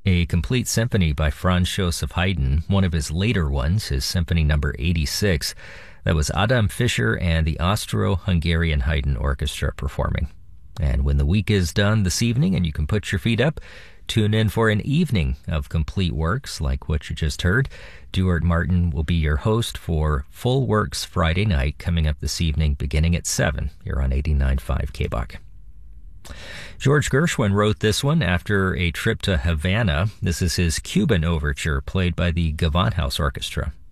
A complete symphony by Franz Joseph Haydn, one of his later ones, his Symphony Number 86. That was Adam Fischer and the Austro-Hungarian Haydn Orchestra performing. And when the week is done this evening and you can put your feet up, tune in for an evening of complete works like what you just heard. Duart Martin will be your host for Full Works Friday night coming up this evening beginning at 7 here on 89.5 KBOC. George Gershwin wrote this one after a trip to Havana. This is his Cuban overture played by the Gewandhaus Orchestra.